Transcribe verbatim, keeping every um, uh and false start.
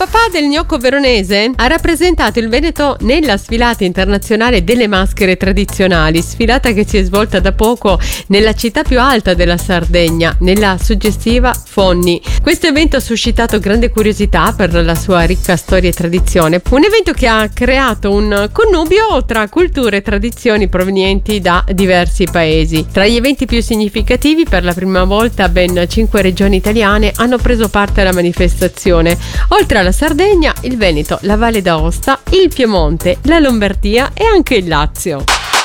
papà del gnocco veronese ha rappresentato il Veneto nella sfilata internazionale delle maschere tradizionali, sfilata che si è svolta da poco nella città più alta della Sardegna, nella suggestiva Fonni. Questo evento ha suscitato grande curiosità per la sua ricca storia e tradizione, un evento che ha creato un connubio tra culture e tradizioni provenienti da diversi paesi. Tra gli eventi più significativi, per la prima volta ben cinque regioni italiane hanno preso parte alla manifestazione, oltre alla Sardegna, il Veneto, la Valle d'Aosta, il Piemonte, la Lombardia e anche il Lazio.